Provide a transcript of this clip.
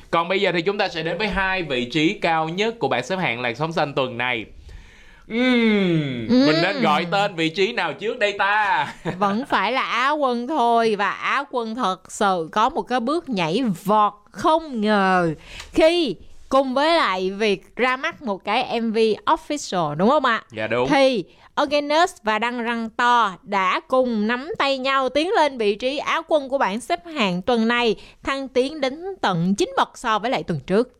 Còn bây giờ thì chúng ta sẽ đến với 2 vị trí cao nhất của bảng xếp hạng làn sóng xanh tuần này. Mình nên gọi tên vị trí nào trước đây ta? Vẫn phải là Á quân thôi. Và Á quân thật sự có một cái bước nhảy vọt không ngờ khi cùng với lại việc ra mắt một cái MV official, đúng không ạ? Dạ đúng. Thì Organius và Đăng Răng To đã cùng nắm tay nhau tiến lên vị trí Á quân của bảng xếp hạng tuần này, thăng tiến đến tận 9 bậc so với lại tuần trước.